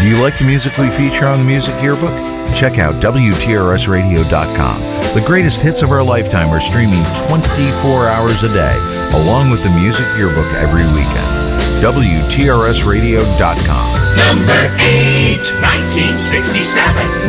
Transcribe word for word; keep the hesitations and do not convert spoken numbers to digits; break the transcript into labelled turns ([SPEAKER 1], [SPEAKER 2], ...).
[SPEAKER 1] Do you like the music we feature on the Music Yearbook? Check out W T R S radio dot com. The greatest hits of our lifetime are streaming twenty-four hours a day, along with the Music Yearbook every weekend. W T R S radio dot com.
[SPEAKER 2] Number eight, nineteen sixty-seven.